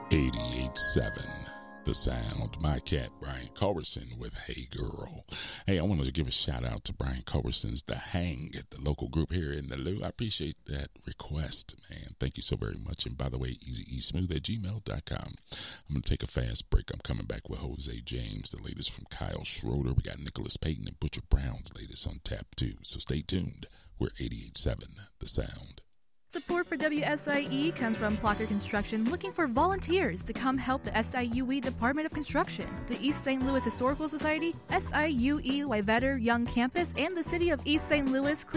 88.7 The Sound. My cat, Brian Culberson, with Hey Girl. Hey, I wanted to give a shout out to Brian Culberson's The Hang, the local group here in the Lou. I appreciate that request, man. Thank you so very much. And by the way, easyeasmooth@gmail.com. I'm going to take a fast break. I'm coming back with Jose James, the latest from Kyle Schroeder. We got Nicholas Payton and Butcher Brown's latest on tap too. So stay tuned. We're 88.7 The Sound. Support for WSIE comes from Plucker Construction, looking for volunteers to come help the SIUE Department of Construction, the East St. Louis Historical Society, SIUE Waivetter Young Campus, and the City of East St. Louis